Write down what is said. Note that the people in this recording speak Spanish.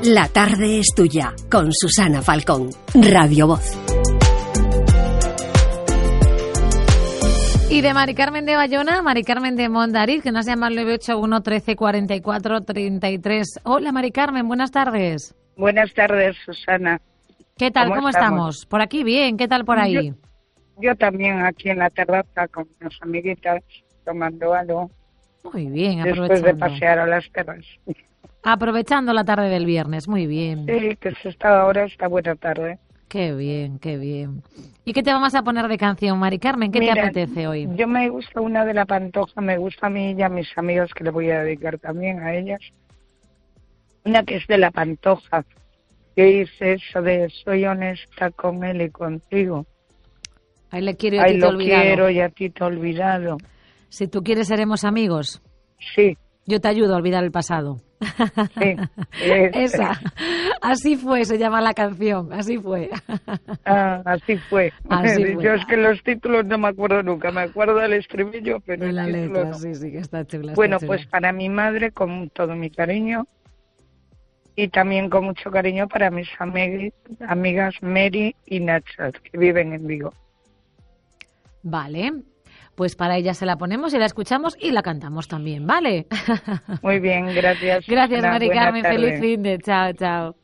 La tarde es tuya, con Susana Falcón, Radio Voz. Y de Mari Carmen de Bayona, Mari Carmen de Mondariz, que nos llama al 981 13 44 33. Hola, Mari Carmen, buenas tardes. Buenas tardes, Susana. ¿Qué tal? ¿Cómo estamos? Por aquí bien, ¿qué tal por ahí? Yo también aquí en la terraza con unas amiguitas tomando algo. Muy bien, aprovechando. Después de pasear a las terras. Aprovechando la tarde del viernes, muy bien. Sí, que ahora está buena tarde. Qué bien, qué bien. ¿Y qué te vamos a poner de canción, Mari Carmen? ¿Qué te apetece hoy? Yo me gusta una de La Pantoja, me gusta a mí y a mis amigos, que le voy a dedicar también a ellas. Una que es de La Pantoja, que dice eso de soy honesta con él y contigo. Ahí le quiero y a ti te he olvidado. Ahí lo quiero y a ti te he olvidado. Si tú quieres seremos amigos. Sí. Yo te ayudo a olvidar el pasado. Sí. Esa. Así fue, se llama la canción. Así fue. Así fue. Así fue. Yo es que los títulos no me acuerdo nunca. Me acuerdo del estribillo, pero de la el título letra, no. Sí, que está chula. Bueno, está chula. Pues para mi madre, con todo mi cariño, y también con mucho cariño para mis amigas Mary y Nacha, que viven en Vigo. Vale. Pues para ella se la ponemos y la escuchamos y la cantamos también, ¿vale? Muy bien, gracias. Gracias, Ana, Mari Carmen. tarde. Feliz fin de. Chao, chao.